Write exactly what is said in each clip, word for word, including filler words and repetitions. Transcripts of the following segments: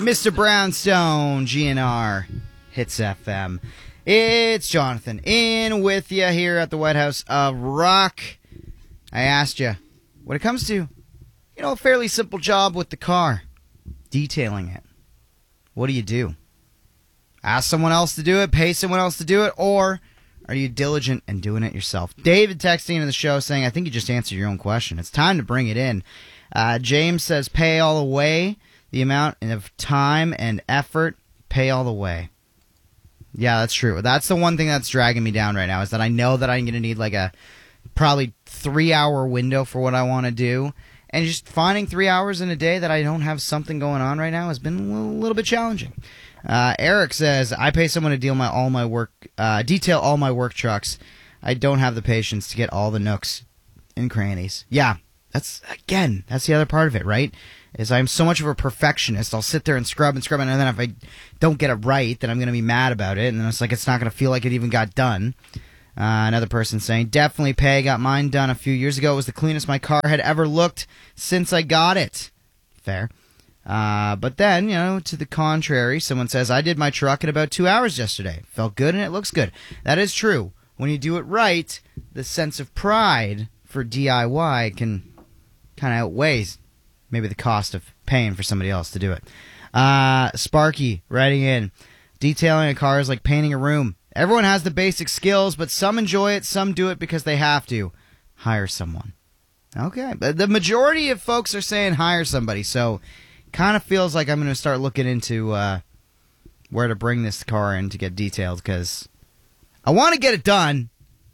Mister Brownstone, G N R, Hits F M. It's Jonathan in with you here at the White House of Rock. I asked you, when it comes to, you know, a fairly simple job with the car, detailing it, what do you do? Ask someone else to do it, pay someone else to do it, or are you diligent and doing it yourself? David texting into the show saying, I think you just answered your own question. It's time to bring it in. Uh, James says, pay all the way. The amount of time and effort, pay all the way. Yeah, that's true. That's the one thing that's dragging me down right now, is that I know that I'm going to need like a probably three-hour window for what I want to do. And just finding three hours in a day that I don't have something going on right now has been a little, little bit challenging. Uh, Eric says, I pay someone to deal my all my work, uh, detail all my work trucks. I don't have the patience to get all the nooks and crannies. Yeah, that's, again, that's the other part of it, right? Is I'm so much of a perfectionist. I'll sit there and scrub and scrub, and then if I don't get it right, then I'm going to be mad about it, and then it's like it's not going to feel like it even got done. Uh, another person saying, definitely pay. Got mine done a few years ago. It was the cleanest my car had ever looked since I got it. Fair. Uh, but then, you know, to the contrary, someone says, I did my truck in about two hours yesterday. Felt good and it looks good. That is true. When you do it right, the sense of pride for D I Y can kind of outweighs maybe the cost of paying for somebody else to do it. Uh, Sparky writing in, detailing a car is like painting a room. Everyone has the basic skills, but some enjoy it, some do it because they have to. Hire someone. Okay, but the majority of folks are saying hire somebody, so kind of feels like I'm going to start looking into uh, where to bring this car in to get detailed, because I want to get it done.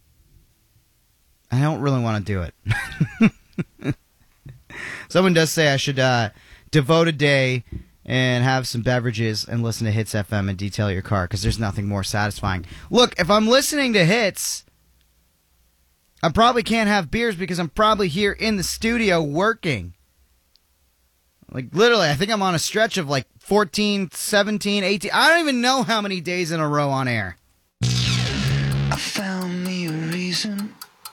I don't really want to do it. Someone does say I should uh, devote a day and have some beverages and listen to Hits F M and detail your car, because there's nothing more satisfying. Look, if I'm listening to Hits, I probably can't have beers because I'm probably here in the studio working. Like, literally, I think I'm on a stretch of like fourteen, seventeen, eighteen. I don't even know how many days in a row on air. I found me a reason,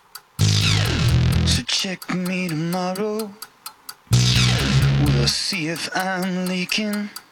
so check me tomorrow. We'll see if I'm leaking.